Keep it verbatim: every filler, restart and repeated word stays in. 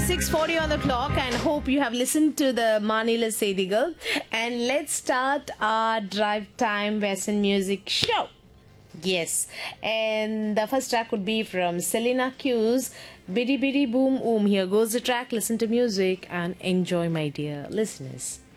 six forty on the clock and hope you have listened to the Manila Sedigal. And let's start our drive time Western music show. Yes, and the first track would be from Selena Q's Biddy Biddy Boom Oom. Here goes the track. Listen to music and enjoy, my dear listeners.